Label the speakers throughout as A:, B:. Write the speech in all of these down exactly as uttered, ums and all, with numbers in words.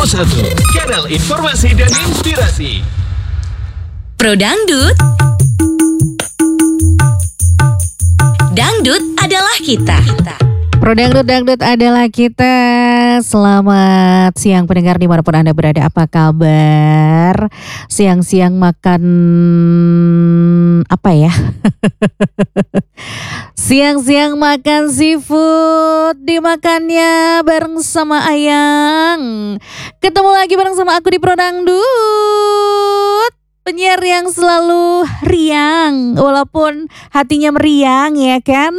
A: Pro satu, kanal informasi dan inspirasi.
B: Pro Dangdut. Dangdut adalah kita.
C: Pro Dangdut, Dangdut adalah kita. Selamat siang pendengar dimanapun Anda berada. Apa kabar? Siang-siang makan apa ya? Siang-siang makan seafood, dimakannya bareng sama Ayang. Ketemu lagi bareng sama aku di Pro Dangdut, penyiar yang selalu riang walaupun hatinya meriang, ya kan?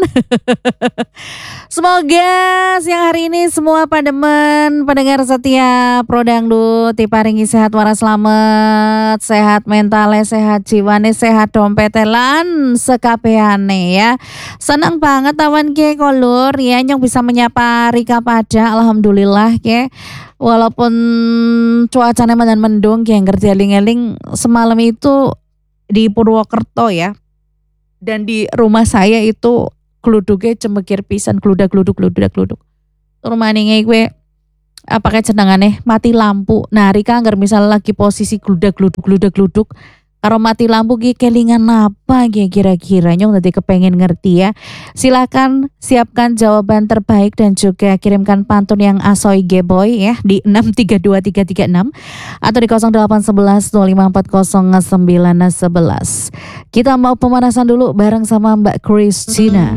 C: Semoga siang hari ini semua pademen pendengar setia Pro Dangdut diparingi sehat waras slamet, sehat mentale, sehat jiwane, sehat dompete lan sekabehane ya. Senang banget awan ke kolur ya yang bisa menyapa Rika pada alhamdulillah ke. Walaupun cuacanya medan mendung yang ngerti eling-eling semalam itu di Purwokerto ya. Dan di rumah saya itu gluduknya cemekir pisan, gludak gluduk gludak gluduk. Rumah nih gue apa kayak cendangannya mati lampu. Nah Rika nggak misalnya lagi posisi gludak gluduk gludak gluduk. Kalau mati lampu gue kelingan apa gue kira-kira nyong nanti kepengen ngerti ya. Silakan siapkan jawaban terbaik dan juga kirimkan pantun yang asoy geboy ya di enam tiga dua tiga tiga enam atau di nol delapan satu satu nol lima empat nol sembilan satu satu. Kita mau pemanasan dulu bareng sama Mbak Christina.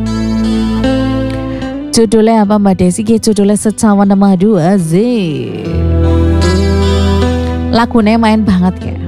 C: Judulnya apa Mbak Desi? Judulnya Secawan Madu Azik. Lagunya main banget ya.